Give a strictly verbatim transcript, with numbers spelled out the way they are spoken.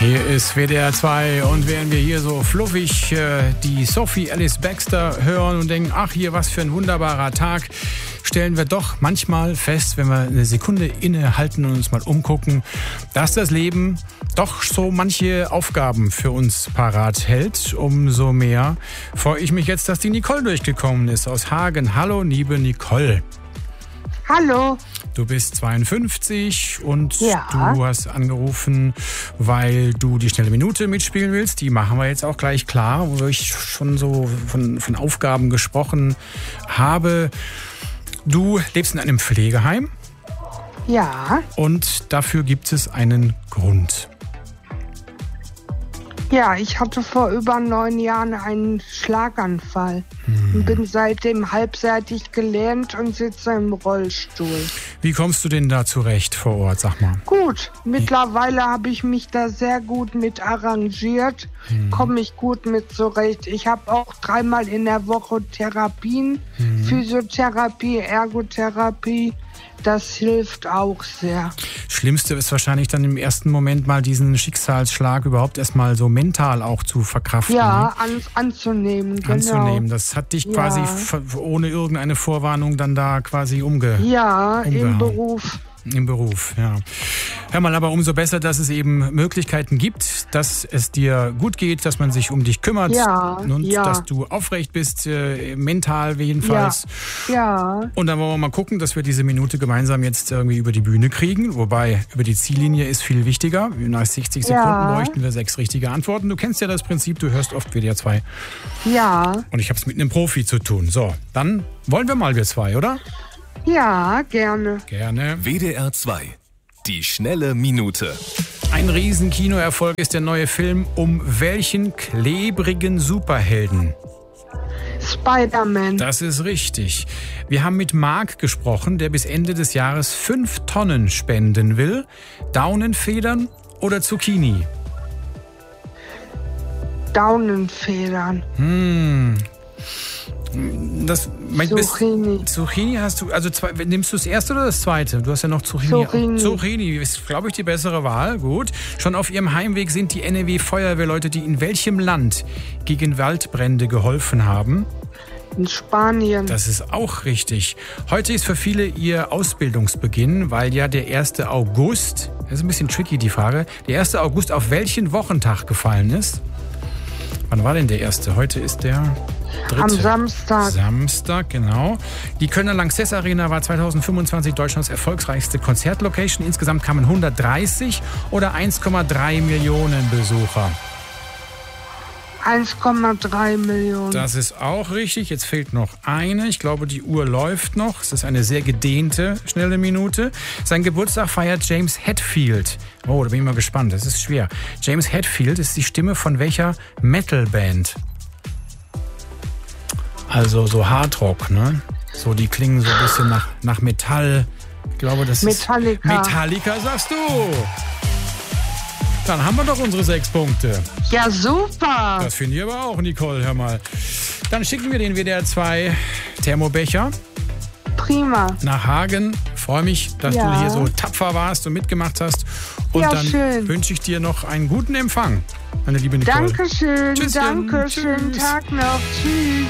Hier ist W D R zwei und während wir hier so fluffig äh, die Sophie Alice Baxter hören und denken, ach hier, was für ein wunderbarer Tag, stellen wir doch manchmal fest, wenn wir eine Sekunde innehalten und uns mal umgucken, dass das Leben doch so manche Aufgaben für uns parat hält. Umso mehr freue ich mich jetzt, dass die Nicole durchgekommen ist aus Hagen. Hallo, liebe Nicole. Hallo. Du bist zweiundfünfzig und ja. Du hast angerufen, weil du die schnelle Minute mitspielen willst. Die machen wir jetzt auch gleich klar, wo ich schon so von, von Aufgaben gesprochen habe. Du lebst in einem Pflegeheim. Ja. Und dafür gibt es einen Grund. Ja, ich hatte vor über neun Jahren einen Schlaganfall hm. und bin seitdem halbseitig gelähmt und sitze im Rollstuhl. Wie kommst du denn da zurecht vor Ort, sag mal? Gut, mittlerweile habe ich mich da sehr gut mit arrangiert, hm. komme ich gut mit zurecht. Ich habe auch dreimal in der Woche Therapien, hm. Physiotherapie, Ergotherapie. Das hilft auch sehr. Schlimmste ist wahrscheinlich dann im ersten Moment mal diesen Schicksalsschlag überhaupt erstmal so mental auch zu verkraften. Ja, an, anzunehmen, genau. Anzunehmen. Das hat dich ja. quasi f- ohne irgendeine Vorwarnung dann da quasi umge... Ja, umgehauen. Im Beruf. Im Beruf, ja. Hör mal, aber umso besser, dass es eben Möglichkeiten gibt, dass es dir gut geht, dass man sich um dich kümmert ja, und ja. dass du aufrecht bist, äh, mental jedenfalls. Ja. ja. Und dann wollen wir mal gucken, dass wir diese Minute gemeinsam jetzt irgendwie über die Bühne kriegen. Wobei, über die Ziellinie ist viel wichtiger. Nach sechzig Sekunden ja. bräuchten wir sechs richtige Antworten. Du kennst ja das Prinzip, du hörst oft W D R zwei. Ja. Und ich habe es mit einem Profi zu tun. So, dann wollen wir mal wir zwei, oder? Ja, gerne. Gerne. W D R zwei. Die schnelle Minute. Ein riesen Kinoerfolg ist der neue Film um welchen klebrigen Superhelden? Spider-Man. Das ist richtig. Wir haben mit Marc gesprochen, der bis Ende des Jahres fünf Tonnen spenden will. Daunenfedern oder Zucchini? Daunenfedern. Hm... Das, mein, Zucchini. Bist, Zucchini hast du, also zwei, nimmst du das erste oder das zweite? Du hast ja noch Zucchini. Zucchini. Zucchini ist, glaube ich, die bessere Wahl. Gut. Schon auf ihrem Heimweg sind die N R W-Feuerwehrleute, die in welchem Land gegen Waldbrände geholfen haben? In Spanien. Das ist auch richtig. Heute ist für viele ihr Ausbildungsbeginn, weil ja der erste August, das ist ein bisschen tricky die Frage, der erste August auf welchen Wochentag gefallen ist? Wann war denn der erste? Heute ist der... Dritte. Am Samstag. Samstag, genau. Die Kölner Lanxess Arena war zweitausendfünfundzwanzig Deutschlands erfolgreichste Konzertlocation. Insgesamt kamen hundertdreißig oder eins Komma drei Millionen Besucher. eins Komma drei Millionen. Das ist auch richtig. Jetzt fehlt noch eine. Ich glaube, die Uhr läuft noch. Es ist eine sehr gedehnte, schnelle Minute. Sein Geburtstag feiert James Hetfield. Oh, da bin ich mal gespannt. Das ist schwer. James Hetfield ist die Stimme von welcher Metalband? Also so Hardrock, ne? So, die klingen so ein bisschen nach, nach Metall. Ich glaube, das Metallica. ist... Metallica, sagst du? Dann haben wir doch unsere sechs Punkte. Ja, super. Das finde ich aber auch, Nicole, hör mal. Dann schicken wir den W D R zwei Thermobecher. Prima. Nach Hagen. Freue mich, dass ja. du hier so tapfer warst und mitgemacht hast. Und ja, dann schön. wünsche ich dir noch einen guten Empfang, meine liebe Nicole. Dankeschön, Tschüsschen. Dankeschön. Tschüss. Tag noch. Tschüss.